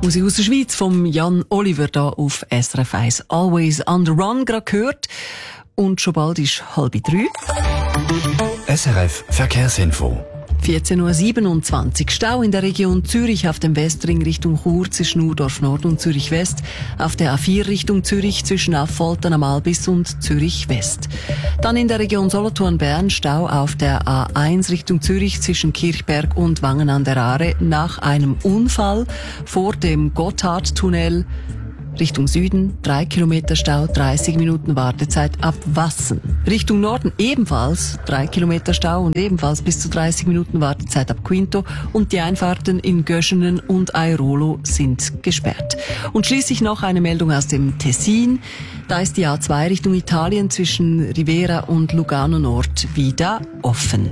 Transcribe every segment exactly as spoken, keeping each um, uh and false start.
Musik aus der Schweiz vom Jan Oliver da auf S R F eins. Always on the Run gerade gehört. Und schon bald ist halb drei. S R F Verkehrsinfo. vierzehn Uhr siebenundzwanzig. Stau in der Region Zürich auf dem Westring Richtung Chur zwischen Urdorf Nord und Zürich West. Auf der A vier Richtung Zürich zwischen Affoltern am Albis und Zürich West. Dann in der Region Solothurn-Bern Stau auf der A eins Richtung Zürich zwischen Kirchberg und Wangen an der Aare nach einem Unfall vor dem Gotthardtunnel. Richtung Süden, drei Kilometer Stau, dreißig Minuten Wartezeit ab Wassen. Richtung Norden ebenfalls drei Kilometer Stau und ebenfalls bis zu dreißig Minuten Wartezeit ab Quinto. Und die Einfahrten in Göschenen und Airolo sind gesperrt. Und schließlich noch eine Meldung aus dem Tessin. Da ist die A zwei Richtung Italien zwischen Rivera und Lugano Nord wieder offen.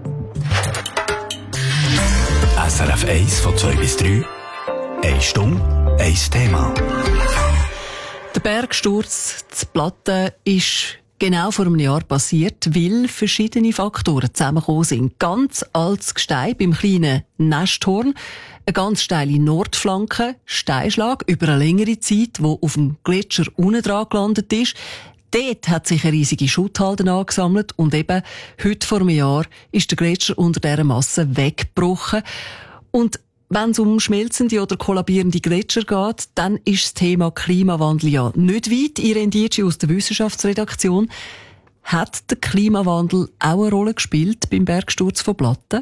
S R F eins von zwei bis drei. Eine Stunde, ein Thema. Der Bergsturz zu Platten ist genau vor einem Jahr passiert, weil verschiedene Faktoren zusammengekommen sind. Ganz altes Gestein beim kleinen Nesthorn, eine ganz steile Nordflanke, Steinschlag über eine längere Zeit, wo auf dem Gletscher unten dran gelandet ist. Dort hat sich eine riesige Schutthalde angesammelt und eben heute vor einem Jahr ist der Gletscher unter dieser Masse weggebrochen. Und wenn es um schmelzende oder kollabierende Gletscher geht, dann ist das Thema Klimawandel ja nicht weit. Irene Dietschi aus der Wissenschaftsredaktion. Hat der Klimawandel auch eine Rolle gespielt beim Bergsturz von Platten?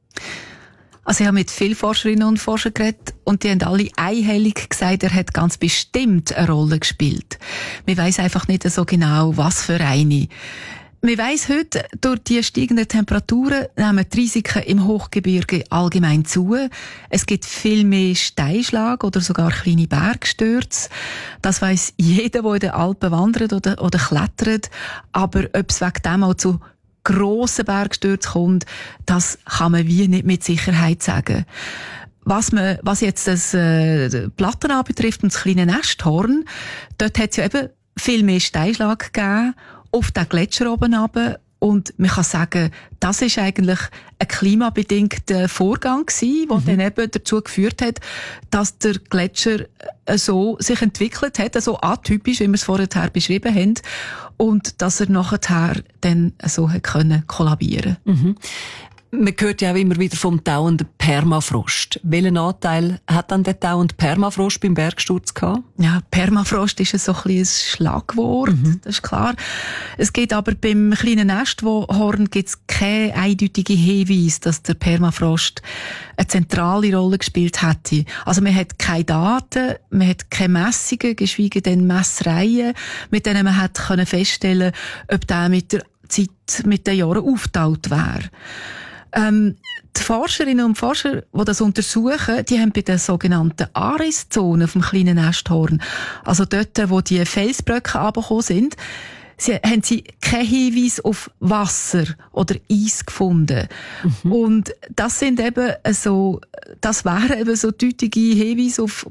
Also ich habe mit vielen Forscherinnen und Forschern geredet und die haben alle einhellig gesagt, er hat ganz bestimmt eine Rolle gespielt. Man weiss einfach nicht so genau, was für eine. Man weiss heute, durch die steigenden Temperaturen nehmen die Risiken im Hochgebirge allgemein zu. Es gibt viel mehr Steinschlag oder sogar kleine Bergstürze. Das weiss jeder, der in den Alpen wandert oder, oder klettert. Aber ob es wegen dem auch zu grossen Bergstürzen kommt, das kann man wie nicht mit Sicherheit sagen. Was, man, was jetzt das äh, Platten anbetrifft und das kleine Nesthorn, dort hat es ja eben viel mehr Steinschlag gegeben auf den Gletscher oben runter. Und man kann sagen, das ist eigentlich ein klimabedingter Vorgang gewesen, der mhm. dann eben dazu geführt hat, dass der Gletscher so sich entwickelt hat, so atypisch, wie wir es vorher beschrieben haben, und dass er nachher dann so hat können kollabieren. Mhm. Man hört ja auch immer wieder vom dauernden Permafrost. Welchen Anteil hat dann der dauernde Permafrost beim Bergsturz gehabt? Ja, Permafrost ist so ein bisschen ein Schlagwort, mhm. das ist klar. Es geht aber beim kleinen Nesthorn gibt's keine eindeutige Hinweis, dass der Permafrost eine zentrale Rolle gespielt hätte. Also man hat keine Daten, man hat keine Messungen, geschweige denn Messreihen, mit denen man hat können feststellen, ob der mit der Zeit, mit den Jahren aufgetaut wäre. Ähm, die Forscherinnen und Forscher, die das untersuchen, die haben bei den sogenannten Ariszonen auf dem kleinen Nesthorn, also dort, wo die Felsblöcke runtergekommen sind, sie, haben sie keinen Hinweis auf Wasser oder Eis gefunden. Mhm. Und das sind eben so, das wären eben so deutliche Hinweise auf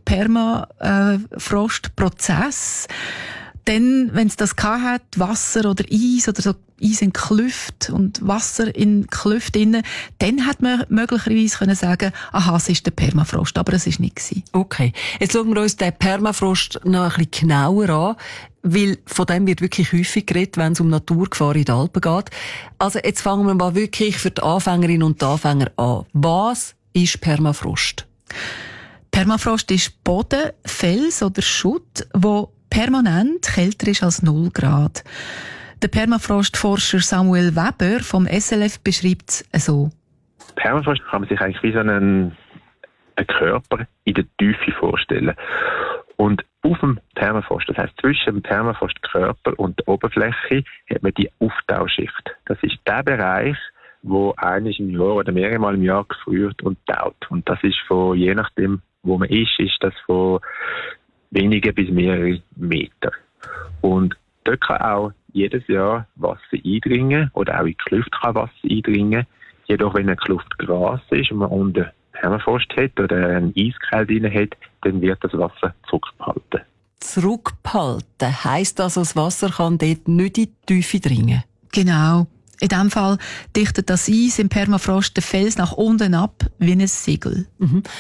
Permafrostprozess. Denn, wenn es das gehabt hat, Wasser oder Eis oder so Eis in Klüft und Wasser in Klüft innen, dann hat man möglicherweise können sagen, aha, es ist der Permafrost, aber es ist nicht gewesen. Okay. Jetzt schauen wir uns den Permafrost noch ein bisschen genauer an, weil von dem wird wirklich häufig geredet, wenn es um Naturgefahr in den Alpen geht. Also, jetzt fangen wir mal wirklich für die Anfängerinnen und die Anfänger an. Was ist Permafrost? Permafrost ist Boden, Fels oder Schutt, wo permanent kälter ist als null Grad. Der Permafrostforscher Samuel Weber vom S L F beschreibt es so. Permafrost kann man sich eigentlich wie so einen, einen Körper in der Tiefe vorstellen. Und auf dem Permafrost, das heisst zwischen dem Permafrostkörper und der Oberfläche, hat man die Auftauschschicht. Das ist der Bereich, wo einmal im Jahr oder mehrere Mal im Jahr gefriert und taut. Und das ist von, je nachdem, wo man ist, ist das von wenige bis mehrere Meter. Und dort kann auch jedes Jahr Wasser eindringen oder auch in die Kluft kann Wasser eindringen. Jedoch, wenn eine Kluft Gras ist und man unten Permafrost hat oder einen Eiskalt drin hat, dann wird das Wasser zurückgehalten. Zurückgehalten heisst also, das Wasser kann dort nicht in die Tiefe dringen? Genau. In diesem Fall dichtet das Eis im Permafrost den Fels nach unten ab wie ein Segel. Mhm.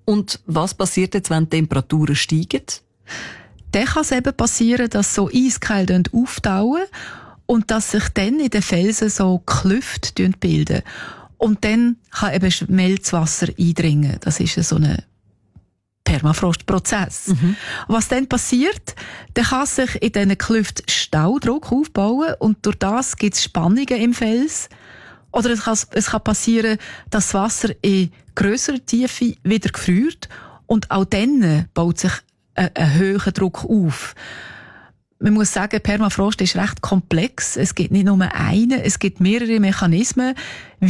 Und was passiert jetzt, wenn die Temperaturen steigen? Dann kann es eben passieren, dass so Eiskeile auftauen und dass sich dann in den Felsen so Klüfte bilden. Und dann kann eben Schmelzwasser eindringen. Das ist so ein Permafrostprozess. Mhm. Was dann passiert, dann kann sich in diesen Klüften Staudruck aufbauen und durch das gibt es Spannungen im Fels. Oder es kann, es kann passieren, dass das Wasser in grösserer Tiefe wieder gefriert und auch dann baut sich ein, ein höherer Druck auf. Man muss sagen, Permafrost ist recht komplex. Es gibt nicht nur einen, es gibt mehrere Mechanismen,